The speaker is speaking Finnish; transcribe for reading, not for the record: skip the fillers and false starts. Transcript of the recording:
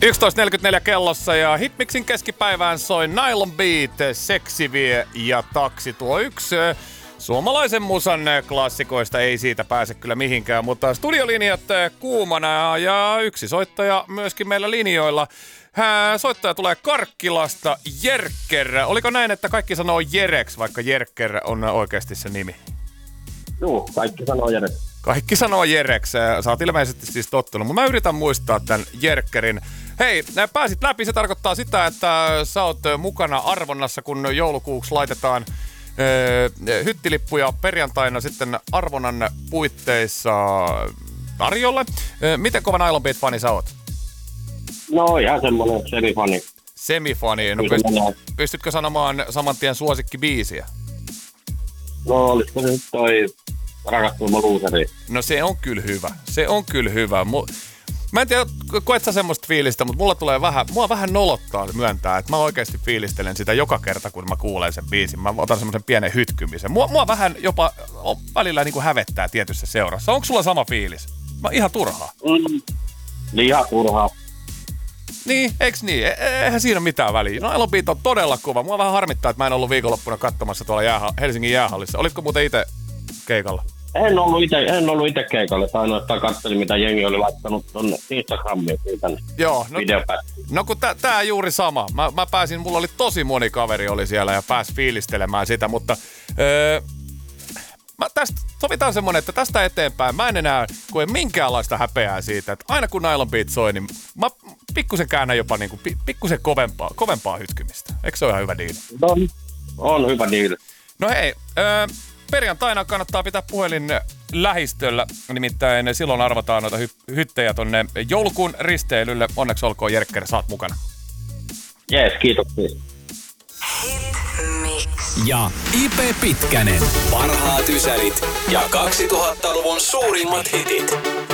11.44 kellossa ja Hitmixin keskipäivään soi Nylon Beat, Seksi vie ja Taksi. Tuo yksi suomalaisen musan klassikoista, ei siitä pääse kyllä mihinkään, mutta studiolinjat kuumana ja yksi soittaja myöskin meillä linjoilla. Soittaja tulee Karkkilasta, Jerker. Oliko näin, että kaikki sanoo Jereks, vaikka Jerker on oikeasti se nimi? Joo, kaikki sanoo Jereks. Kaikki sanoo Jereks. Sä oot ilmeisesti siis tottunut, mutta mä yritän muistaa tämän Jerkerin. Hei, pääsit läpi. Se tarkoittaa sitä, että sä oot mukana arvonnassa, kun joulukuuksi laitetaan hyttilippuja perjantaina sitten arvonnan puitteissa tarjolle. Miten kova Nylon Beat-fani sä oot? No ihan semmonen semifani. Semifani. No pystytkö sanomaan saman tien suosikkibiisiä? No olisiko se nyt toi Rakastelma luuseri? No se on kyllä hyvä. Se on kyllä hyvä. Mä en tiedä, koet sä semmoista fiilistä, mutta mua vähän nolottaa myöntää, että mä oikeasti fiilistelen sitä joka kerta, kun mä kuulen sen biisin. Mä otan semmoisen pienen hytkymisen. Mua vähän jopa välillä niin kuin hävettää tietyssä seurassa. Onko sulla sama fiilis? Ihan turhaa. Ihan turhaa. Niin, eiks niin? Eihän siinä ole mitään väliä. No Nylon Beat on todella kova. Mua vähän harmittaa, että mä en ollut viikonloppuna katsomassa tuolla Helsingin jäähallissa. Olitko muuten itse keikalla? En ollut itse keikalle. Ainoastaan katselin, mitä jengi oli laittanut tonne Instagramiin tänne. Joo, videopätkiin. No kun tää juuri sama. Mä pääsin, mulla oli tosi moni kaveri oli siellä ja pääsi fiilistelemään sitä, mutta sovitaan semmonen, että tästä eteenpäin mä en enää koe minkäänlaista häpeää siitä, että aina kun Nylon Beat soi, niin mä pikkusen käännän jopa niinku pikkusen kovempaa hytkymistä. Eikö se ole ihan hyvä diili? On hyvä diili. No hei, perjantaina kannattaa pitää puhelin lähistöllä, nimittäin silloin arvataan noita hyttejä tonne joulukuun risteilylle. Onneksi olkoon, Jerker, sä oot mukana. Jees, kiitoksia. Ja Ipe Pitkänen. Parhaat ysärit ja 2000-luvun suurimmat hitit.